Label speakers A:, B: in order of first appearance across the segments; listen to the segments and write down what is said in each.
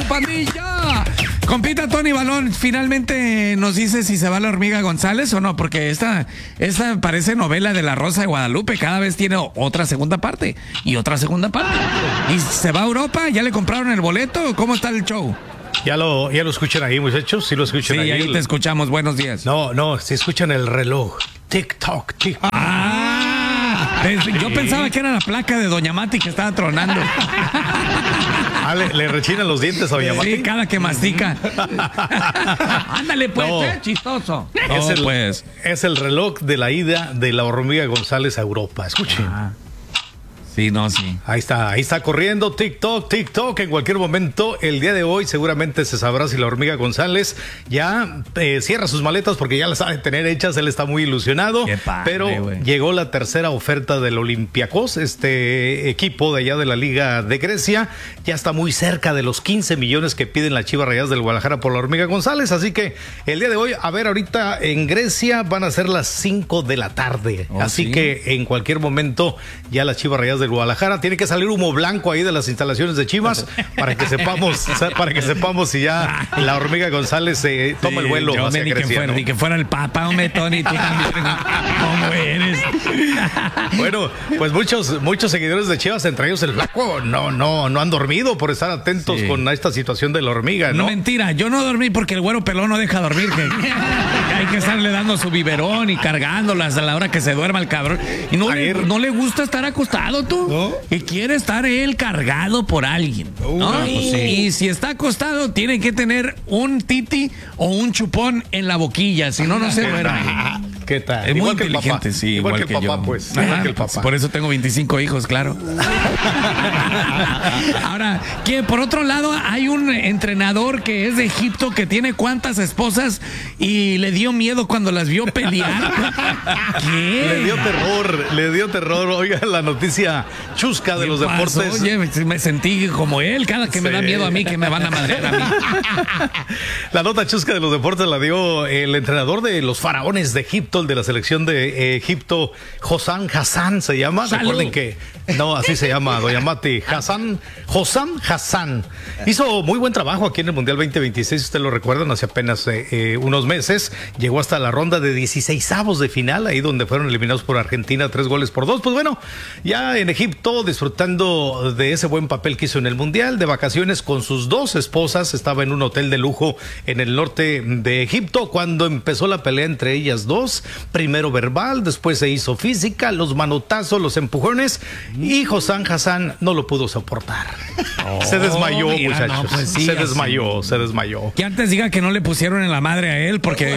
A: pandilla! Compita Tony Balón, finalmente nos dice si se va la Hormiga González o no, porque esta parece novela de La Rosa de Guadalupe, cada vez tiene otra segunda parte y otra segunda parte. ¿Y se va a Europa? ¿Ya le compraron el boleto? ¿Cómo está el show?
B: Ya lo escuchan ahí, muchachos, sí lo escuchan ahí.
A: Sí, ahí te escuchamos, buenos días.
B: No, si escuchan el reloj. Tic-toc, tic-toc.
A: Yo pensaba que era la placa de Doña Mati que estaba tronando.
B: Le rechinan los dientes a Doña Mati.
A: Sí, cada que mastica. Ándale, pues, chistoso.
B: Es el reloj de la ida de la Hormiga González a Europa. Escuchen.
A: Sí, sí.
B: Ahí está corriendo TikTok. En cualquier momento, el día de hoy, seguramente se sabrá si la Hormiga González ya cierra sus maletas porque ya las ha de tener hechas. Él está muy ilusionado.
A: Qué padre,
B: pero llegó la tercera oferta del Olympiacos, este equipo de allá de la Liga de Grecia. Ya está muy cerca de los 15 millones que piden las Chivas Rayadas del Guadalajara por la Hormiga González. Así que el día de hoy, ahorita en Grecia van a ser las 5 de la tarde. Así que en cualquier momento ya las Chivas Rayadas del Guadalajara, tiene que salir humo blanco ahí de las instalaciones de Chivas para que sepamos si ya la Hormiga González toma el vuelo hacia Grecia,
A: ni que fuera el Papa, hombre, Tony, tú también. ¿Cómo eres?
B: Bueno, pues muchos seguidores de Chivas, entre ellos el Flaco, no han dormido por estar atentos con esta situación de la Hormiga, ¿no?
A: No, mentira, yo no dormí porque el güero pelón no deja dormir, que hay que estarle dando su biberón y cargándolas a la hora que se duerma el cabrón. Y no le gusta estar acostado, tú. ¿No? Y quiere estar él cargado por alguien, ¿no? Y si está acostado, tiene que tener un titi o un chupón en la boquilla, si no se duerme.
B: ¿Qué tal?
A: Es muy inteligente, sí.
B: Igual que el papá,
A: yo.
B: pues. Igual que el papá.
A: Por eso tengo 25 hijos, claro. Ahora, que por otro lado, hay un entrenador que es de Egipto que tiene cuántas esposas y le dio miedo cuando las vio pelear. ¿Qué?
B: Le dio terror. Oiga, la noticia chusca de los deportes.
A: Oye, me sentí como él, cada que me da miedo a mí que me van a madrear a mí.
B: La nota chusca de los deportes la dio el entrenador de los faraones de Egipto, el de la selección de Egipto, Hossam Hassan se llama.
A: ¡Salud!
B: Recuerden que así se llama, Doña Mati. Hossam Hassan hizo muy buen trabajo aquí en el Mundial 2026, ustedes lo recuerdan, hace apenas unos meses llegó hasta la ronda de 16avos de final, ahí donde fueron eliminados por Argentina 3-2. Pues bueno, ya en Egipto disfrutando de ese buen papel que hizo en el Mundial, de vacaciones con sus dos esposas, estaba en un hotel de lujo en el norte de Egipto cuando empezó la pelea entre ellas dos, primero verbal, después se hizo física, los manotazos, los empujones, y Hossam Hassan no lo pudo soportar. Se desmayó, muchachos. No, pues sí, se desmayó.
A: Que antes diga que no le pusieron en la madre a él, porque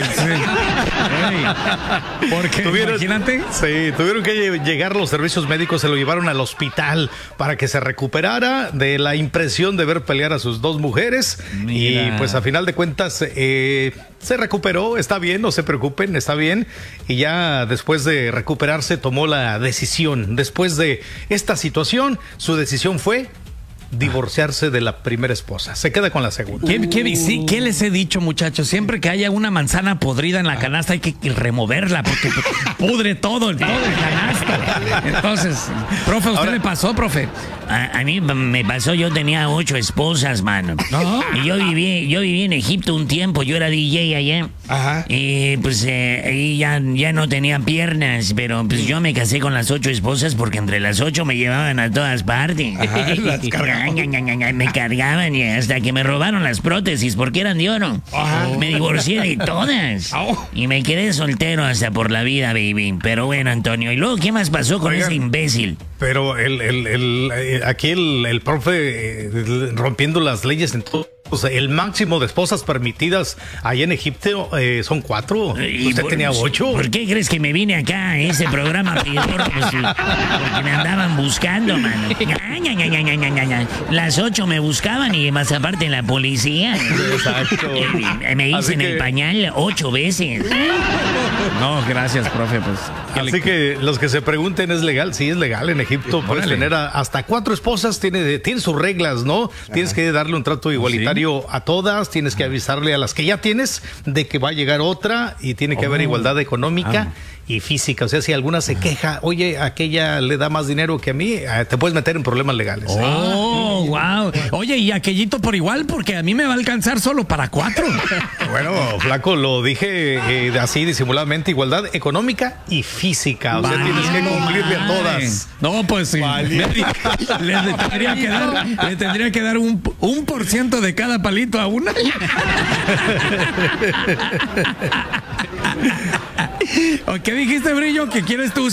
A: imagínate.
B: Sí, tuvieron que llegar los servicios médicos, se lo llevaron al hospital para que se recuperara de la impresión de ver pelear a sus dos mujeres. Mira. Y pues a final de cuentas se recuperó, está bien, no se preocupen, está bien. Y ya después de recuperarse tomó la decisión. Después de esta situación, su decisión fue divorciarse de la primera esposa. Se queda con la segunda.
A: ¿Qué les he dicho, muchachos? Siempre que haya una manzana podrida en la canasta hay que removerla porque pudre todo el canasta. Entonces, profe, ¿a usted le pasó, profe?
C: A mí me pasó, yo tenía 8 esposas, mano. ¿No? Y yo viví en Egipto un tiempo, yo era DJ allá. Ajá. Y pues ahí ya no tenía piernas, pero pues yo me casé con las 8 esposas porque entre las 8 me llevaban a todas partes. Ajá, me cargaban y hasta que me robaron las prótesis porque eran de oro. Ajá. Me divorcié de todas. Y me quedé soltero hasta por la vida, baby. Pero bueno, Antonio, ¿y luego qué más pasó con ese imbécil?
B: Pero aquí el profe rompiendo las leyes en todo. O sea, el máximo de esposas permitidas allá en Egipto son 4. Usted tenía 8.
C: ¿Por qué crees que me vine acá a ese programa? Porque me andaban buscando, mano. Las 8 me buscaban y más aparte la policía.
B: Exacto.
C: Me hice en el pañal 8 veces.
A: No, gracias, profe. Pues,
B: así que los que se pregunten, ¿es legal? Sí, es legal en Egipto. Puedes tener hasta 4 esposas. Tiene sus reglas, ¿no? Ajá. Tienes que darle un trato igualitario a todas, tienes que avisarle a las que ya tienes de que va a llegar otra y tiene que haber igualdad económica y física. O sea, si alguna se queja, oye, aquella le da más dinero que a mí, te puedes meter en problemas legales.
A: Oh, wow. Oye, y aquellito por igual, porque a mí me va a alcanzar solo para 4.
B: Bueno, flaco, lo dije así disimuladamente, igualdad económica y física. O sea, tienes que cumplirle a todas.
A: No, pues sí. Le tendría que dar un % de cada palito a una. ¿O qué dijiste, Brillo? ¿Que quieres tú